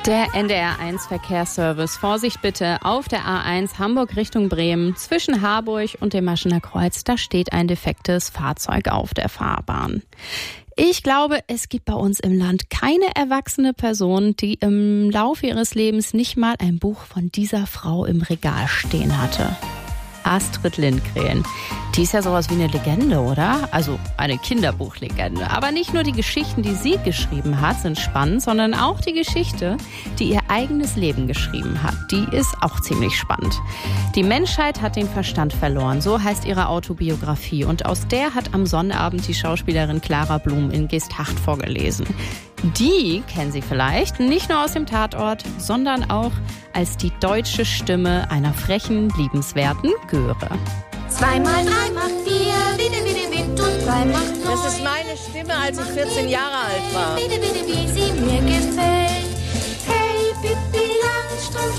Der NDR1-Verkehrsservice. Vorsicht bitte, auf der A1 Hamburg Richtung Bremen zwischen Harburg und dem Maschener Kreuz, da steht ein defektes Fahrzeug auf der Fahrbahn. Ich glaube, es gibt bei uns im Land keine erwachsene Person, die im Laufe ihres Lebens nicht mal ein Buch von dieser Frau im Regal stehen hatte. Astrid Lindgren. Die ist ja sowas wie eine Legende, oder? Also eine Kinderbuchlegende. Aber nicht nur die Geschichten, die sie geschrieben hat, sind spannend, sondern auch die Geschichte, die ihr eigenes Leben geschrieben hat. Die ist auch ziemlich spannend. Die Menschheit hat den Verstand verloren, so heißt ihre Autobiografie. Und aus der hat am Sonnabend die Schauspielerin Clara Blum in Geesthacht vorgelesen. Die kennen Sie vielleicht nicht nur aus dem Tatort, sondern auch als die deutsche Stimme einer frechen, liebenswerten Göre. 2 mal 3 macht 4, wie Wind und 3 macht 9. Das ist meine Stimme, als ich 14 Jahre alt war. Wie sie mir gefällt. Hey, Pippi Langstrumpf,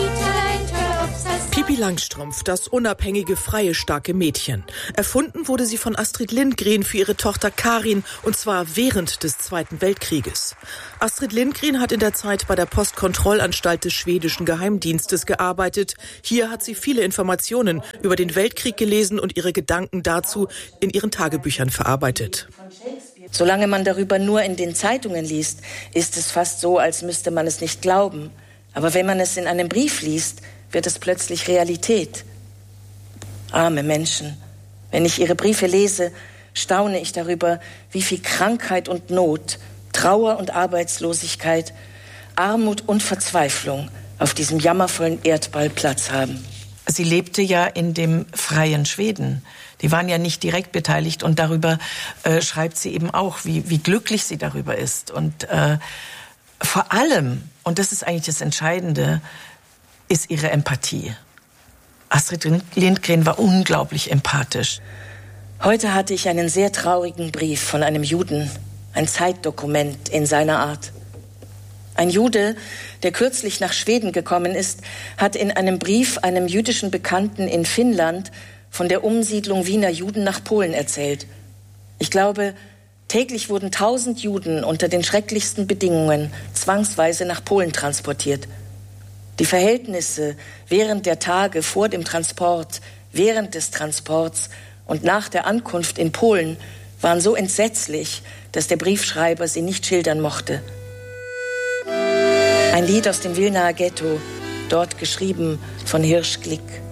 Pippi Langstrumpf, das unabhängige, freie, starke Mädchen. Erfunden wurde sie von Astrid Lindgren für ihre Tochter Karin, und zwar während des Zweiten Weltkrieges. Astrid Lindgren hat in der Zeit bei der Postkontrollanstalt des schwedischen Geheimdienstes gearbeitet. Hier hat sie viele Informationen über den Weltkrieg gelesen und ihre Gedanken dazu in ihren Tagebüchern verarbeitet. Solange man darüber nur in den Zeitungen liest, ist es fast so, als müsste man es nicht glauben. Aber wenn man es in einem Brief liest, wird es plötzlich Realität. Arme Menschen. Wenn ich ihre Briefe lese, staune ich darüber, wie viel Krankheit und Not, Trauer und Arbeitslosigkeit, Armut und Verzweiflung auf diesem jammervollen Erdball Platz haben. Sie lebte ja in dem freien Schweden. Die waren ja nicht direkt beteiligt, und darüber schreibt sie eben auch, wie glücklich sie darüber ist. Und vor allem, und das ist eigentlich das Entscheidende, ist ihre Empathie. Astrid Lindgren war unglaublich empathisch. Heute hatte ich einen sehr traurigen Brief von einem Juden, ein Zeitdokument in seiner Art. Ein Jude, der kürzlich nach Schweden gekommen ist, hat in einem Brief einem jüdischen Bekannten in Finnland von der Umsiedlung Wiener Juden nach Polen erzählt. Ich glaube, täglich wurden 1000 Juden unter den schrecklichsten Bedingungen zwangsweise nach Polen transportiert. Die Verhältnisse während der Tage vor dem Transport, während des Transports und nach der Ankunft in Polen waren so entsetzlich, dass der Briefschreiber sie nicht schildern mochte. Ein Lied aus dem Wilnaer Ghetto, dort geschrieben von Hirsch Glick.